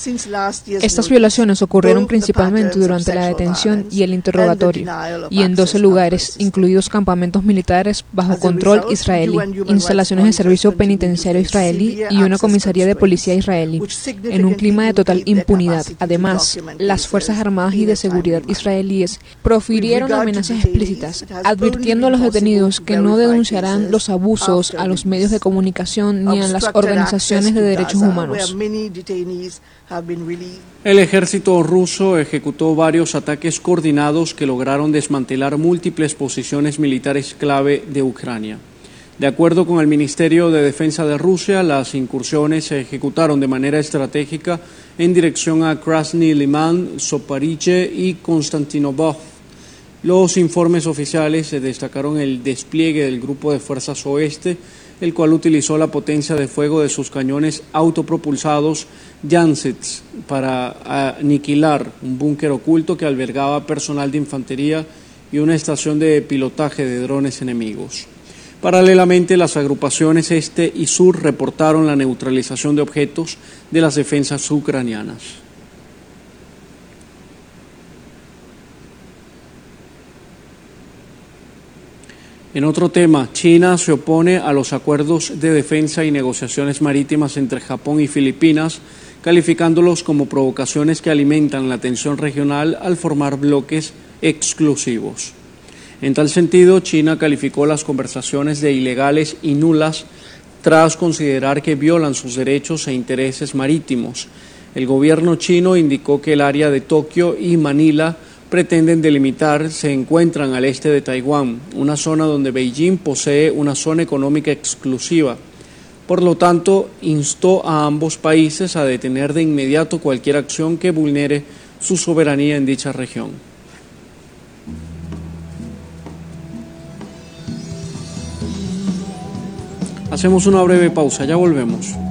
Estas violaciones ocurrieron principalmente durante la detención y el interrogatorio, y en 12 lugares, incluidos campamentos militares bajo control israelí, instalaciones de servicio penitenciario israelí y una comisaría de policía israelí, en un clima de total impunidad. Además, las Fuerzas Armadas y de Seguridad israelíes profirieron amenazas explícitas, advirtiendo a los detenidos que no denunciarán los abusos a los medios de comunicación ni a las organizaciones de derechos humanos. El ejército ruso ejecutó varios ataques coordinados que lograron desmantelar múltiples posiciones militares clave de Ucrania. De acuerdo con el Ministerio de Defensa de Rusia, las incursiones se ejecutaron de manera estratégica en dirección a Krasny Liman, Zaporizhzhia y Konstantinopol. Los informes oficiales destacaron el despliegue del Grupo de Fuerzas Oeste, el cual utilizó la potencia de fuego de sus cañones autopropulsados Jansets para aniquilar un búnker oculto que albergaba personal de infantería y una estación de pilotaje de drones enemigos. Paralelamente, las agrupaciones Este y Sur reportaron la neutralización de objetos de las defensas ucranianas. En otro tema, China se opone a los acuerdos de defensa y negociaciones marítimas entre Japón y Filipinas, calificándolos como provocaciones que alimentan la tensión regional al formar bloques exclusivos. En tal sentido, China calificó las conversaciones de ilegales y nulas tras considerar que violan sus derechos e intereses marítimos. El gobierno chino indicó que el área de Tokio y Manila pretenden delimitar se encuentran al este de Taiwán, una zona donde Beijing posee una zona económica exclusiva. Por lo tanto, instó a ambos países a detener de inmediato cualquier acción que vulnere su soberanía en dicha región. Hacemos una breve pausa, ya volvemos.